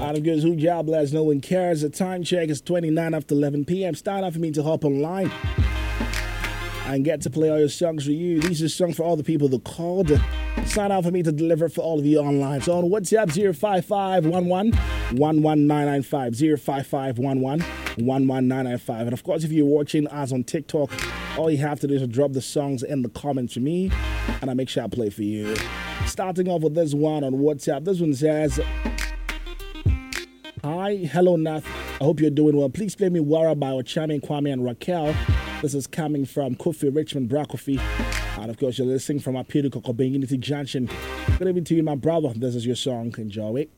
Out of good, who job bless, no one cares. The time check is 29 after 11 p.m. Start out for me to hop online and get to play all your songs for you. These are songs for all the people that called. Sign out for me to deliver for all of you online. So on WhatsApp 05511 11995 05511 11995. And of course, if you're watching us on TikTok, all you have to do is drop the songs in the comments for me, and I'll make sure I play for you. Starting off with this one on WhatsApp. This one says, hi, hello Nath. I hope you're doing well. Please play me Wara by Ochami, Kwame, and Raquel. This is coming from Kofi Richmond Brakofi. And of course, you're listening from Apidu Kokobeng Unity Junction. Good evening to you, my brother. This is your song. Enjoy it.